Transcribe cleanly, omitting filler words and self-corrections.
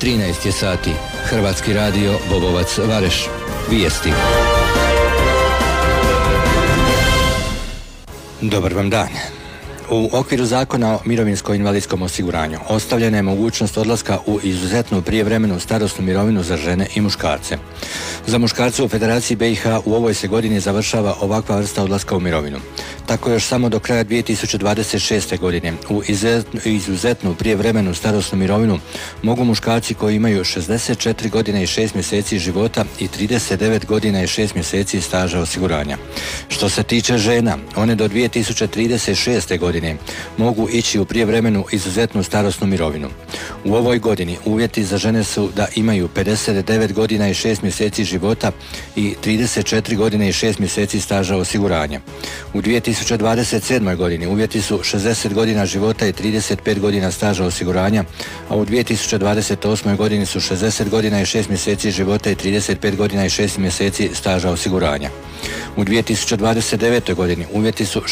13 je sati. Hrvatski radio Bobovac Vareš. Vijesti. Dobar vam dan. U okviru zakona o mirovinsko-invalidskom osiguranju ostavljena je mogućnost odlaska u izuzetnu prijevremenu starosnu mirovinu za žene i muškarce. Za muškarce u Federaciji BiH u ovoj se godini završava ovakva vrsta odlaska u mirovinu. Tako još samo do kraja 2026. godine u izuzetnu prijevremenu starosnu mirovinu mogu muškarci koji imaju 64 godine i 6 mjeseci života i 39 godina i 6 mjeseci staža osiguranja. Što se tiče žena, one do 2036. godine mogu ići u prijevremenu izuzetnu starosnu mirovinu. U ovoj godini uvjeti za žene su da imaju 59 godina i 6 mjeseci života i 34 godine i 6 mjeseci staža osiguranja. U 2027. godini uvjeti su 60 godina života i 35 godina staža osiguranja, a u 2028. godini su 60 godina i 6 mjeseci života i 35 godina i 6 mjeseci staža osiguranja. U 2029. godini uvjeti su